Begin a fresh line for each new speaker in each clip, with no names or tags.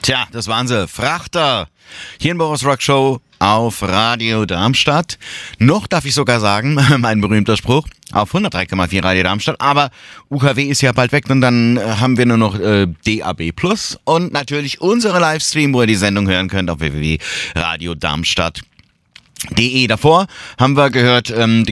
Tja, das waren sie. Frachter. Hier in Boris Rock Show auf Radio Darmstadt. Noch darf ich sogar sagen, mein berühmter Spruch, auf 103,4 Radio Darmstadt. Aber UKW ist ja bald weg und dann haben wir nur noch DAB Plus und natürlich unsere Livestream, wo ihr die Sendung hören könnt auf www.radiodarmstadt.de. Davor haben wir gehört The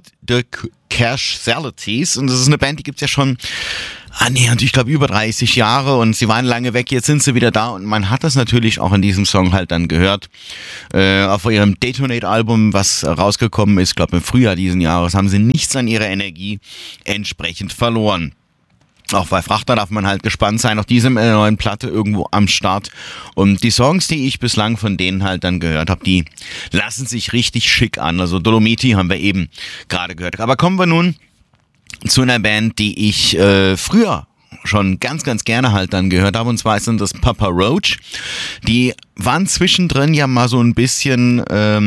Casualties und das ist eine Band, die gibt's ja schon annähernd, ich glaube, über 30 Jahre und sie waren lange weg, jetzt sind sie wieder da und man hat das natürlich auch in diesem Song halt dann gehört. Auf ihrem Detonate-Album, was rausgekommen ist, glaube im Frühjahr diesen Jahres, haben sie nichts an ihrer Energie entsprechend verloren. Auch bei Frachter darf man halt gespannt sein, auch diese neuen Platte irgendwo am Start. Und die Songs, die ich bislang von denen halt dann gehört habe, die lassen sich richtig schick an. Also Dolomiti haben wir eben gerade gehört. Aber kommen wir nun zu einer Band, die ich früher schon ganz, ganz gerne halt dann gehört habe. Und zwar sind das Papa Roach. Die waren zwischendrin ja mal so ein bisschen,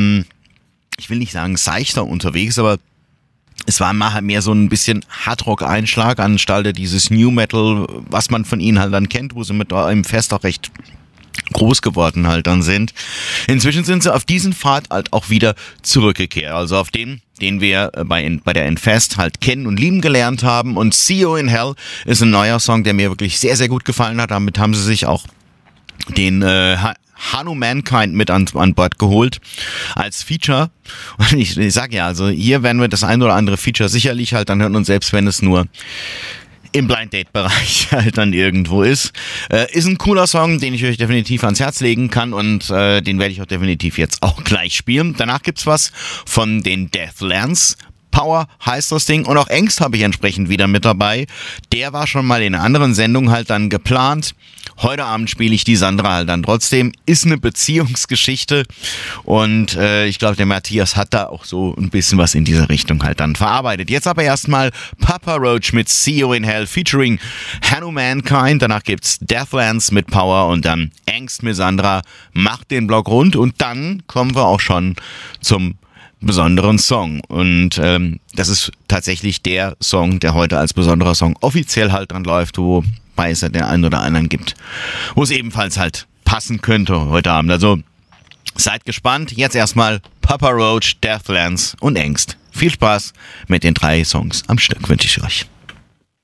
ich will nicht sagen seichter unterwegs, aber es war mal mehr so ein bisschen Hardrock-Einschlag anstelle dieses New Metal, was man von ihnen halt dann kennt, wo sie mit im Fest auch recht groß geworden halt dann sind. Inzwischen sind sie auf diesen Pfad halt auch wieder zurückgekehrt. Also auf den wir bei der Infest halt kennen und lieben gelernt haben. Und See You in Hell ist ein neuer Song, der mir wirklich sehr, sehr gut gefallen hat. Damit haben sie sich auch den Hanumankind mit an Bord geholt als Feature. Und ich sag ja, also hier werden wir das ein oder andere Feature sicherlich halt dann hören und selbst wenn es nur im Blind-Date-Bereich halt dann irgendwo ist. Ist ein cooler Song, den ich euch definitiv ans Herz legen kann und den werde ich auch definitiv jetzt auch gleich spielen. Danach gibt's was von den Deathlands. Power heißt das Ding und auch Angst habe ich entsprechend wieder mit dabei. Der war schon mal in einer anderen Sendung halt dann geplant. Heute Abend spiele ich die Sandra halt dann trotzdem. Ist eine Beziehungsgeschichte und ich glaube, der Matthias hat da auch so ein bisschen was in diese Richtung halt dann verarbeitet. Jetzt aber erstmal Papa Roach mit See You in Hell featuring Hanumankind. Danach gibt's Deathlands mit Power und dann Angst mit Sandra. Macht den Block rund und dann kommen wir auch schon zum besonderen Song und das ist tatsächlich der Song, der heute als besonderer Song offiziell halt dran läuft, wobei es ja den einen oder anderen gibt, wo es ebenfalls halt passen könnte heute Abend. Also seid gespannt. Jetzt erstmal Papa Roach, Deathlands und Angst. Viel Spaß mit den 3 Songs am Stück wünsche ich euch.